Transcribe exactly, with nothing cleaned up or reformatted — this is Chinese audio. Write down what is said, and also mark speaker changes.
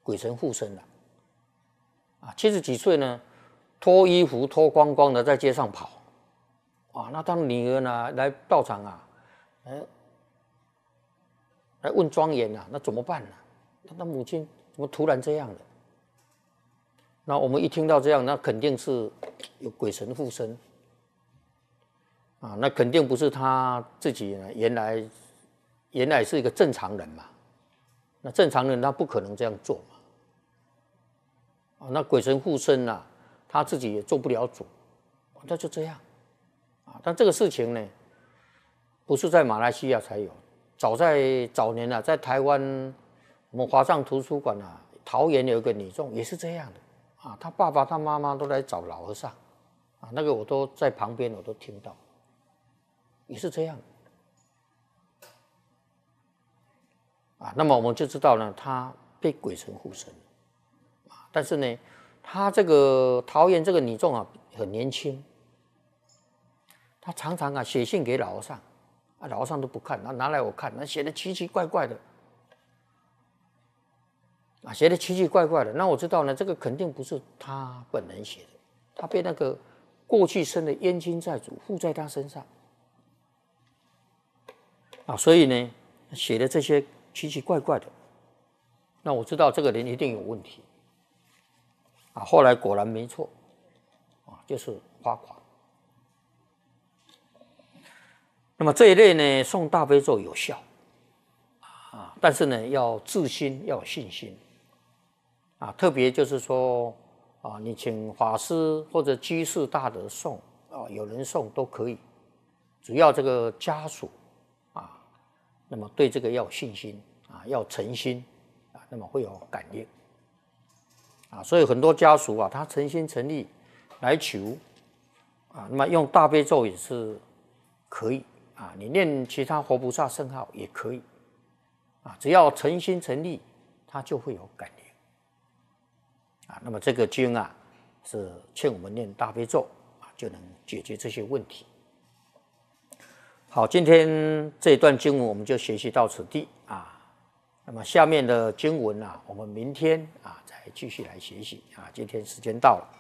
Speaker 1: 鬼神附身了。啊，七十几岁呢，脱衣服脱光光的在街上跑。啊，那当女儿呢来到场啊，来来问庄严啊，那怎么办呢？他母亲怎么突然这样了？那我们一听到这样，那肯定是有鬼神附身啊，那肯定不是他自己呢，原来原来是一个正常人嘛。那正常人他不可能这样做嘛。啊，那鬼神附身啊，他自己也做不了主，那就这样。啊，但这个事情呢，不是在马来西亚才有，早在早年啊，在台湾，我们华藏图书馆啊，桃园有一个女众也是这样的。啊，他爸爸他妈妈都来找老和尚，啊，那个我都在旁边，我都听到，也是这样。啊，那么我们就知道呢，他被鬼神附身了。啊，但是呢，他这个桃园这个女众啊，很年轻，他常常啊写信给老和尚，啊，老和尚都不看，他拿来我看，那写的奇奇怪怪的。啊，写的奇奇怪怪的，那我知道呢，这个肯定不是他本人写的，他被那个过去生的冤亲债主附在他身上，啊，所以呢，写的这些奇奇怪怪的，那我知道这个人一定有问题，啊，后来果然没错，啊，就是花款。那么这一类呢，诵大悲咒有效，啊，但是呢，要自心，要有信心。啊，特别就是说，啊，你请法师或者居士大德诵，啊，有人诵都可以，只要这个家属，啊，那么对这个要有信心，啊，要诚心，啊，那么会有感应，啊，所以很多家属啊，他诚心诚意来求，啊，那么用大悲咒也是可以，啊，你念其他活菩萨圣号也可以，啊，只要诚心诚意，他就会有感应。啊，那么这个经啊，是劝我们念大悲咒啊，就能解决这些问题。好，今天这一段经文我们就学习到此地啊。那么下面的经文啊，我们明天啊再继续来学习啊。今天时间到了。